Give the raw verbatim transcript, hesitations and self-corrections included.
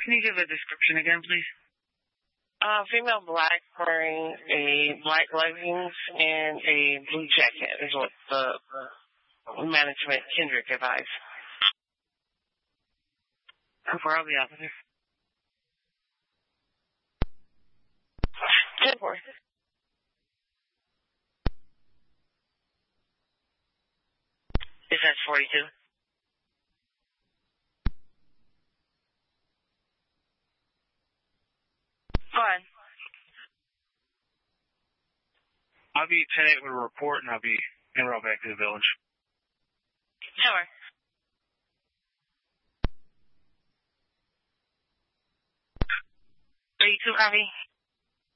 Can you give a description again, please? Uh, female black wearing a black leggings and a blue jacket is what the management Kendrick advised. How far are the officer? Ten four. Is that forty-two? Go ahead. I'll be ten eight with a report, and I'll be en route back to the village. Sure. thirty-two, copy.